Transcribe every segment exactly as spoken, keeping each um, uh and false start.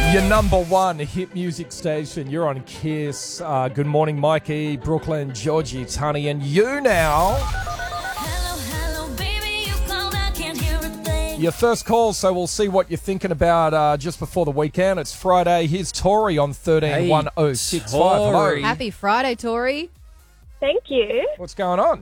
Your number one hit music station. You're on Kiss. Uh, good morning, Mikey, Brooklyn, Georgie, it's Honey, and you now. Hello, hello, baby, you called, I can't hear a thing. Your first call, so we'll see what you're thinking about uh, just before the weekend. It's Friday. Here's Tori on thirteen one oh six five. Hello. Tori. Happy Friday, Tori. Thank you. What's going on?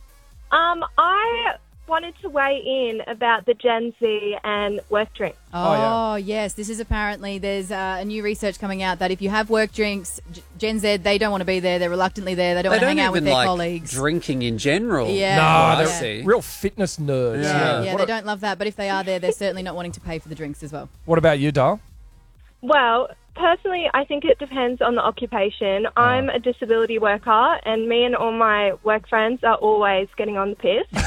Um, I wanted to weigh in about the Gen Z and work drink. Oh, Oh, yes. This is apparently, there's uh, a new research coming out that if you have work drinks, G- Gen Z, they don't want to be there. They're reluctantly there. They don't They want to don't hang even out with their like colleagues. drinking in general. Yeah. No, I they're see. real fitness nerds. Yeah, yeah, What, they a- don't love that. But if they are there, they're certainly not wanting to pay for the drinks as well. what about you, Dal? Well, personally, I think it depends on the occupation. I'm a disability worker, and me and all my work friends are always getting on the piss. Is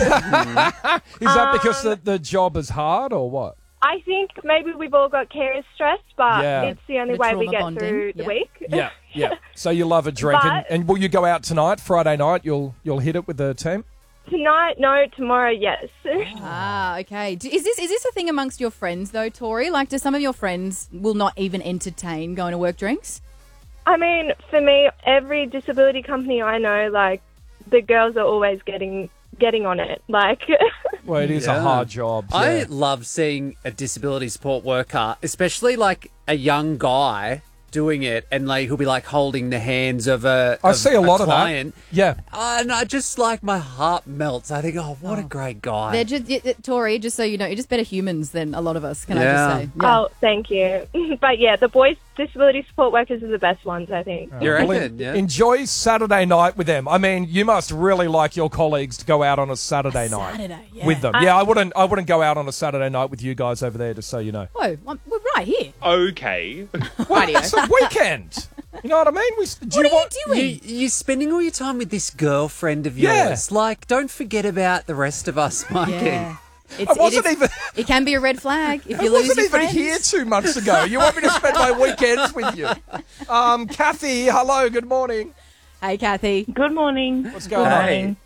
that because Um, the, the job is hard or what? I think maybe we've all got carers stress, but Yeah. it's the only The way we trauma get bonding, through the yeah. week. Yeah, yeah. So you love a drink. and, But- and will you go out tonight, Friday night? You'll you'll hit it with the team? Tonight, no. Tomorrow, yes. Ah, okay. Do- Is this is this a thing amongst your friends, though, Tori? Like, do some of your friends will not even entertain going to work drinks? I mean, for me, every disability company I know, like, the girls are always getting getting on it. Like, Well, it is a Yeah. hard job. I yeah. love seeing a disability support worker, especially like a young guy doing it, and like he'll be like holding the hands of a. I of see a lot of that. client. Yeah. Uh, and I just like my heart melts. I think, oh, what a great guy. They're just y- y- Tori. Just so you know, you're just better humans than a lot of us. Can I Yeah. just say? oh, thank you. But yeah, the boys' disability support workers are the best ones, I think. You Well, reckon? en- Yeah. Enjoy Saturday night with them. I mean, you must really like your colleagues to go out on a Saturday night Saturday, yeah. with them. Yeah, I wouldn't. I wouldn't go out on a Saturday night with you guys over there, just so you know. Whoa, I'm- we're right here. Okay. Well, it's a weekend. You know what I mean? We, do What you are want, you doing? You, you're spending all your time with this girlfriend of Yeah. yours. Like, don't forget about the rest of us, Mikey. Yeah. It's, I wasn't it, is- even. it can be a red flag if I you lose wasn't your even friends. here two months ago. You want me to spend my weekends with you? Um, Kathy, hello. Good morning. Hey, Kathy. Good morning. What's going on? Hey.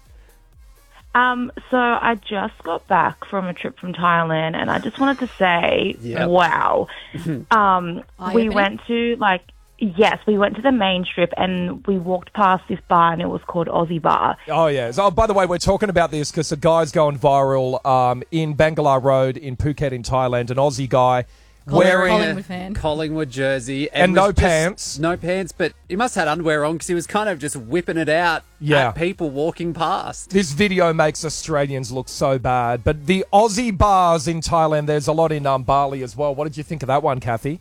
Um, so I just got back from a trip from Thailand, and I just wanted to say, Yep. wow. Um, we Eye-opening? went to like, yes, we went to the main strip, and we walked past this bar, and it was called Aussie Bar. Oh, yeah. So, oh, by the way, we're talking about this because a guy's going viral um, in Bangalore Road in Phuket in Thailand. An Aussie guy Colin- wearing... Collingwood fan. Collingwood jersey. And was no just- pants. No pants, but he must have had underwear on because he was kind of just whipping it out Yeah. at people walking past. This video makes Australians look so bad. But the Aussie bars in Thailand, there's a lot in um, Bali as well. What did you think of that one, Kathy?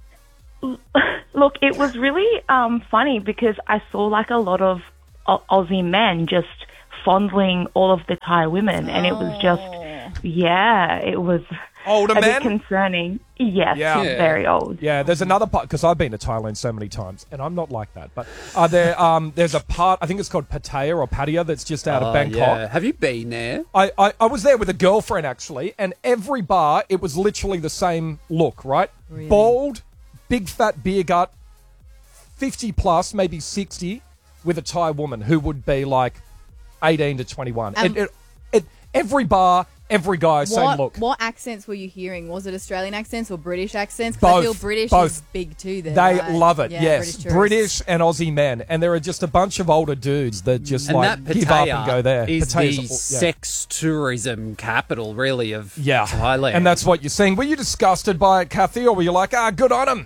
Look, it was really um, funny because I saw like a lot of Au- Aussie men just fondling all of the Thai women, and it was just, yeah, it was Older a men? bit concerning. Yes, Yeah. Yeah. very old. Yeah, there's another part, because I've been to Thailand so many times, and I'm not like that. But uh, there, um, there's a part, I think it's called Pattaya or Pattaya, that's just out of Oh, Bangkok. yeah. Have you been there? I, I, I was there with a girlfriend, actually, and every bar, it was literally the same look, right? Really? Bald, big fat beer gut, fifty plus, maybe sixty, with a Thai woman who would be like eighteen to twenty-one. Um, it, it, it, every bar, every guy, same What, look. what accents were you hearing? Was it Australian accents or British accents? 'Cause Both, I feel British both. is big too there. They right? love it, Yeah, yes. British, British, tourists. and Aussie men. And there are just a bunch of older dudes that just And like that give up Pattaya and go there. is Pattaya's the all- yeah. sex tourism capital, really, of Yeah. Thailand. And that's what you're seeing. Were you disgusted by it, Kathy, or were you like, ah, good on him?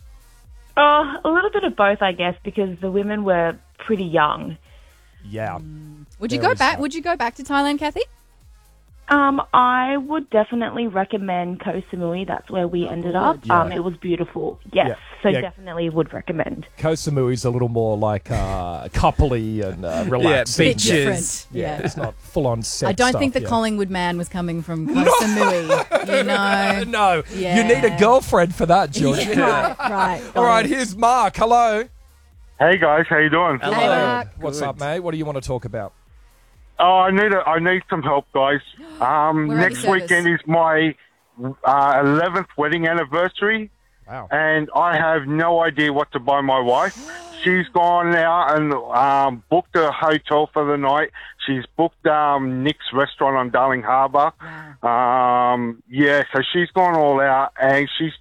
Oh, a little bit of both, I guess, because the women were pretty young. Yeah. Would you Very go back? sad. Would you go back to Thailand, Kathy? Um, I would definitely recommend Koh Samui. That's where we ended up. Yeah. Um, it was beautiful. Yes, Yeah. so Yeah. definitely would recommend. Koh Samui's a little more like uh, coupley and uh, relaxing. beaches. Bit different. Yeah, Yeah. it's not full on sex I don't stuff, think the yeah. Collingwood man was coming from Koh Samui. You know. No, Yeah. you need a girlfriend for that, George. Right, right. All right, here's Mark. Hello. Hey guys, how you doing? Hello. Hey, Mark. What's Good. up, mate? What do you want to talk about? Oh, I need a, I need some help, guys. Um, We're at next your service. weekend is my uh, eleventh wedding anniversary, Wow. and I have no idea what to buy my wife. She's gone out and um, booked a hotel for the night. She's booked um, Nick's restaurant on Darling Harbour. Um, yeah, so she's gone all out, and she's just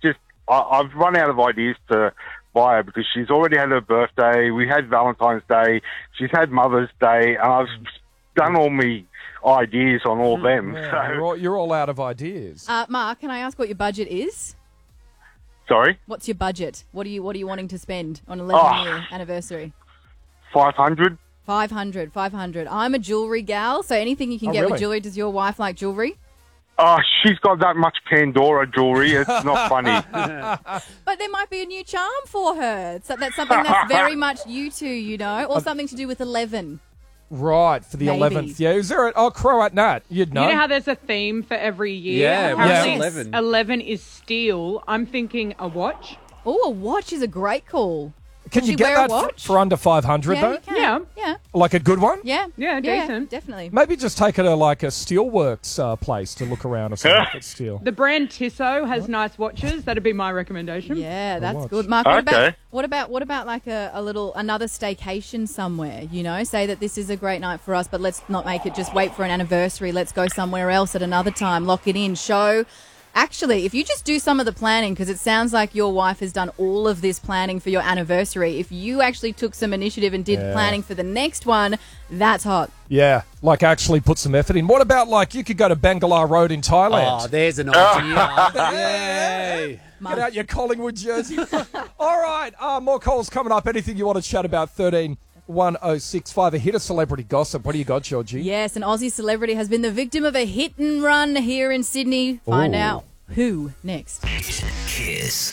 I, I've run out of ideas to buy her because she's already had her birthday. We had Valentine's Day. She's had Mother's Day, and I've done all my ideas on all them. Yeah, So you're, all, you're all out of ideas. Uh, Mark, can I ask what your budget is? sorry, What's your budget? What are you What are you wanting to spend on eleven Oh. year anniversary? five hundred. five hundred, five hundred. I'm a jewellery gal, so anything you can Oh, get really? with jewellery. Does your wife like jewellery? Oh, she's got that much Pandora jewelry. It's not funny. But there might be a new charm for her. So that's something that's very much you two, you know, or something to do with eleven. Right, for the Maybe. eleventh. Yeah, is there a... Oh, Croat Nat, you'd know. You know how there's a theme for every year? Yeah, Apparently what's eleven? eleven is steel. I'm thinking a watch. Oh, a watch is a great call. Can Would you she get wear a that for, watch? for under five hundred, Yeah, though? you can. Yeah. Yeah. Like a good one? Yeah. Yeah, decent. Definitely. Maybe just take her to like a steelworks uh, place to look around or something. If it's steel. The brand Tissot has nice watches. That'd be my recommendation. Yeah, that's watch. good. Mark, what about Okay. what about what about like a, a little another staycation somewhere? You know, say that this is a great night for us, but let's not make it just wait for an anniversary. Let's go somewhere else at another time. Lock it in. Show. Actually, if you just do some of the planning, because it sounds like your wife has done all of this planning for your anniversary, if you actually took some initiative and did Yeah. planning for the next one, that's hot. Yeah, like actually put some effort in. What about like you could go to Bangalore Road in Thailand? Oh, there's an idea. Yay. Get out your Collingwood jersey. All right, uh, more calls coming up. Anything you want to chat about? thirteen one oh six five. A hit of celebrity gossip. What do you got, Georgie? Yes, an Aussie celebrity has been the victim of a hit and run here in Sydney. Find Ooh. out who next. Kiss.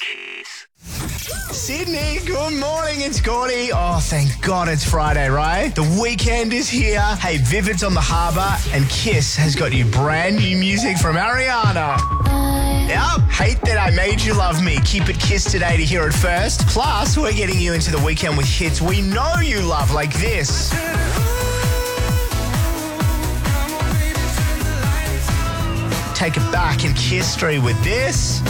Sydney, good morning, it's Gordy. Oh, thank God it's Friday, right? The weekend is here. Hey, Vivid's on the harbour, and Kiss has got you brand new music from Ariana. Yep, hate that I made you love me. Keep it Kiss today to hear it first. Plus, we're getting you into the weekend with hits we know you love, like this. Take it back in Kiss Street with this.